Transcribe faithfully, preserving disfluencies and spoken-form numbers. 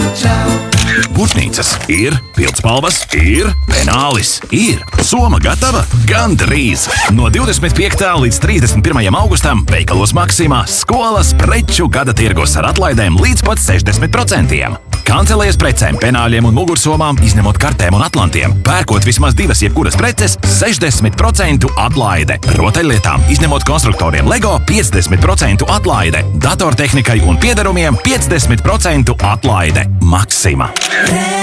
Būtnīcas ir, pildspalvas ir, penālis ir. Soma gatava? Gandrīz! No divdesmit piektā līdz trīsdesmit pirmajam augustam veikalos Maksimā skolas preču gada tirgus ar atlaidēm līdz pat sešdesmit procentiem. Kancelējas precēm, penāļiem un mugursomām, izņemot kartēm un atlantiem. Pērkot vismaz divas jebkuras preces, sešdesmit procentu atlaide. Rotaļlietām, izņemot konstruktoriem Lego, piecdesmit procentu atlaide. Datortehnikai un piederumiem piecdesmit procentu atlaide. Maksima.